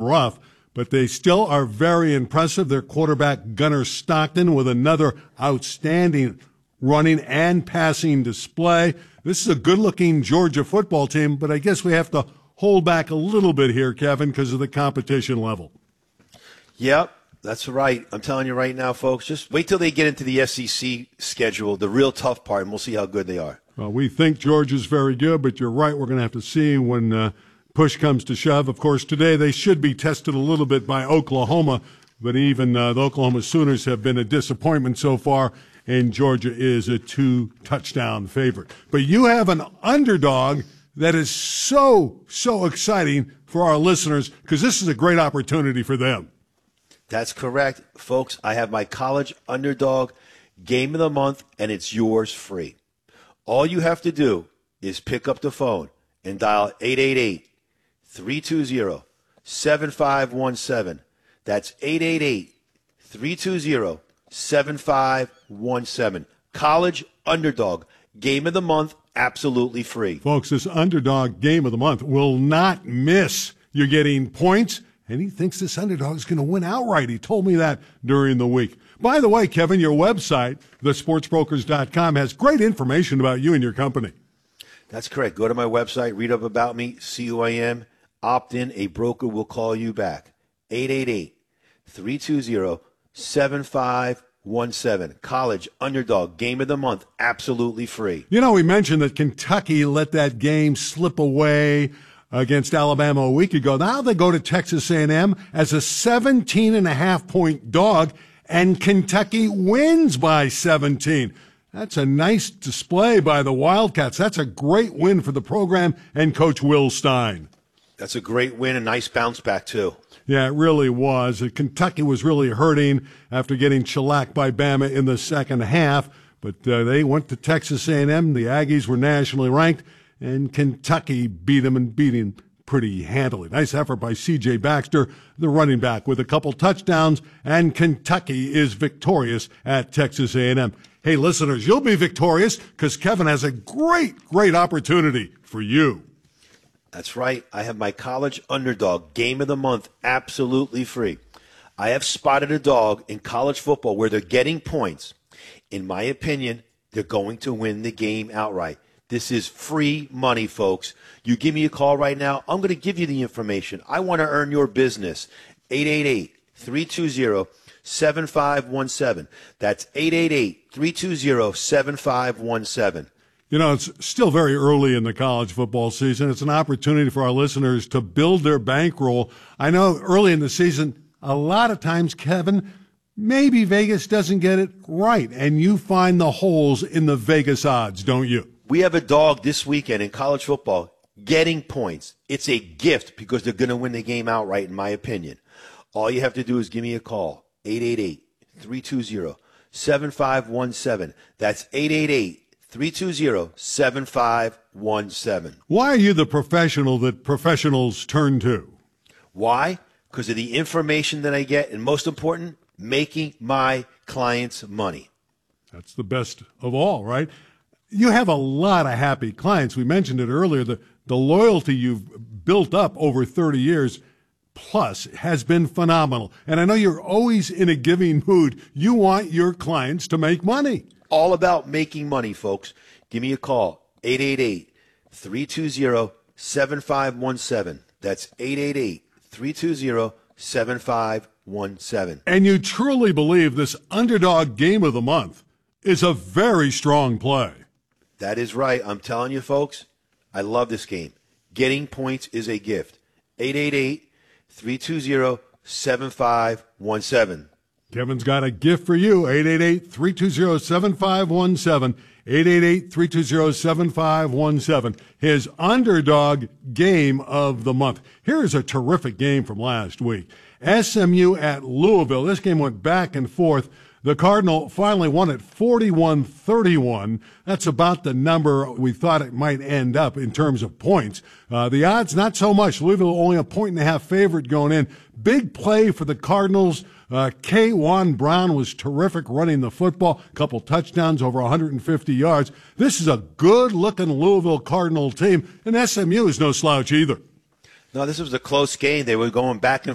rough, but they still are very impressive. Their quarterback, Gunnar Stockton, with another outstanding running and passing display. This is a good-looking Georgia football team, but I guess we have to hold back a little bit here, Kevin, because of the competition level. Yep, that's right. I'm telling you right now, folks, just wait till they get into the SEC schedule, the real tough part, and we'll see how good they are. Well, we think Georgia's very good, but you're right. We're going to have to see when push comes to shove. Of course, today they should be tested a little bit by Oklahoma, but even the Oklahoma Sooners have been a disappointment so far, and Georgia is a 2-touchdown favorite. But you have an underdog that is so exciting for our listeners because this is a great opportunity for them. That's correct. Folks, I have my college underdog game of the month, and it's yours free. All you have to do is pick up the phone and dial 888-320-7517. That's 888-320-7517. College underdog game of the month, absolutely free. Folks, this underdog game of the month will not miss. You're getting points, and he thinks this underdog is going to win outright. He told me that during the week. By the way, Kevin, your website, thesportsbrokers.com, has great information about you and your company. That's correct. Go to my website, read up about me, see who I am, opt in. A broker will call you back. 888-320-7517. College underdog game of the month, absolutely free. You know, we mentioned that Kentucky let that game slip away against Alabama a week ago. Now they go to Texas A&M as a 17.5-point dog, and Kentucky wins by 17. That's a nice display by the Wildcats. That's a great win for the program and Coach Will Stein. That's a great win, a nice bounce back, too. Yeah, it really was. Kentucky was really hurting after getting shellacked by Bama in the second half, but they went to Texas A&M. The Aggies were nationally ranked, and Kentucky beat them pretty handily. Nice effort by C.J. Baxter, the running back, with a couple touchdowns, and Kentucky is victorious at Texas A&M. Hey, listeners, you'll be victorious because Kevin has a great opportunity for you. That's right. I have my college underdog game of the month absolutely free. I have spotted a dog in college football where they're getting points. In my opinion, they're going to win the game outright. This is free money, folks. You give me a call right now. I'm going to give you the information. I want to earn your business. 888-320-7517. That's 888-320-7517. You know, it's still very early in the college football season. It's an opportunity for our listeners to build their bankroll. I know early in the season, a lot of times, Kevin, maybe Vegas doesn't get it right, and you find the holes in the Vegas odds, don't you? We have a dog this weekend in college football getting points. It's a gift because they're going to win the game outright, in my opinion. All you have to do is give me a call, 888-320-7517. That's 888-320-7517. Why are you the professional that professionals turn to? Why? Because of the information that I get, and most important, making my clients money. That's the best of all, right? You have a lot of happy clients. We mentioned it earlier. The loyalty you've built up over 30 years plus has been phenomenal. And I know you're always in a giving mood. You want your clients to make money. All about making money, folks. Give me a call, 888-320-7517. That's 888-320-7517. And you truly believe this underdog game of the month is a very strong play. That is right. I'm telling you, folks, I love this game. Getting points is a gift. 888-320-7517. Kevin's got a gift for you, 888-320-7517, 888-320-7517, his underdog game of the month. Here's a terrific game from last week. SMU at Louisville. This game went back and forth. The Cardinal finally won it 41-31. That's about the number we thought it might end up in terms of points. The odds, not so much. Louisville only a 1.5 favorite going in. Big play for the Cardinals. K-Juan Brown was terrific running the football. Couple touchdowns, over 150 yards. This is a good-looking Louisville Cardinal team, and SMU is no slouch either. No, this was a close game. They were going back and